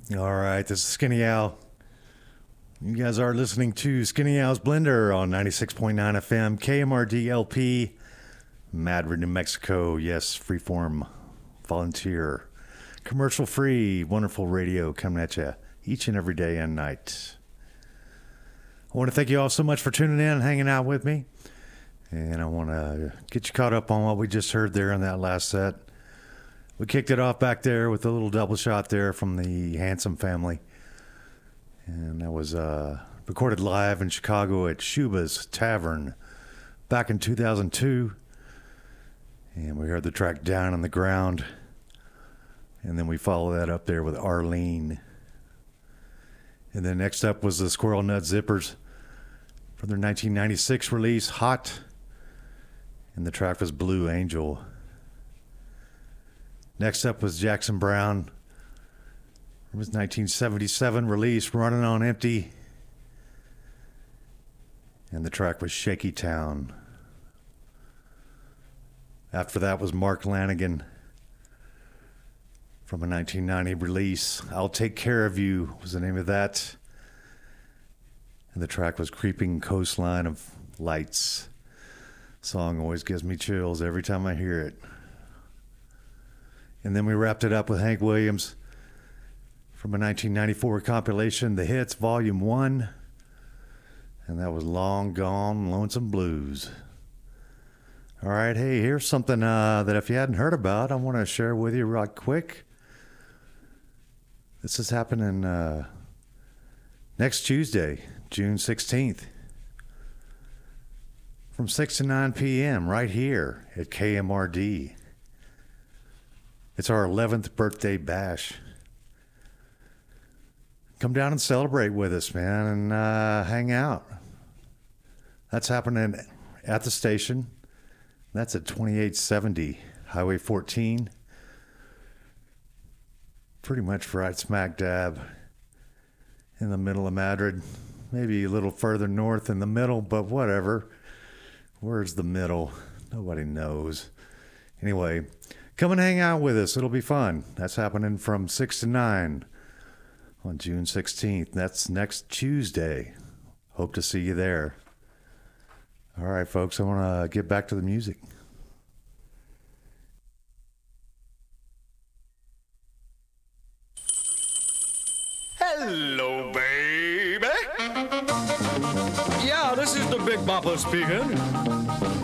All right, this is Skinny Al. You guys are listening to Skinny Al's Blender on 96.9 FM, KMRD LP, Madrid, New Mexico. Yes, freeform, volunteer, commercial free, wonderful radio coming at you each and every day and night. I want to thank you all so much for tuning in and hanging out with me. And I want to get you caught up on what we just heard there in that last set. We kicked it off back there with a little double shot there from the Handsome Family. And that was recorded live in Chicago at Shuba's Tavern back in 2002. And we heard the track Down on the Ground. And then we follow that up there with Arlene. And then next up was the Squirrel Nut Zippers for their 1996 release, Hot. And the track was Blue Angel. Next up was Jackson Browne. It was 1977 release, Running on Empty. And the track was Shaky Town. After that was Mark Lanigan from a 1990 release. I'll Take Care of You was the name of that. And the track was Creeping Coastline of Lights. Song always gives me chills every time I hear it. And then we wrapped it up with Hank Williams from a 1994 compilation, The Hits, Volume 1. And that was Long Gone Lonesome Blues. All right, hey, here's something that if you hadn't heard about, I want to share with you right quick. This is happening next Tuesday, June 16th. From 6 to 9 p.m. right here at KMRD. It's our 11th birthday bash. Come down and celebrate with us, man, and hang out. That's happening at the station. That's at 2870 Highway 14. Pretty much right smack dab in the middle of Madrid. Maybe a little further north in the middle, but whatever. Where's the middle? Nobody knows. Anyway, come and hang out with us. It'll be fun. That's happening from 6 to 9 on June 16th. That's next Tuesday. Hope to see you there. All right, folks, I want to get back to the music. Hello, baby. Yeah, this is the Big Bopper speaking.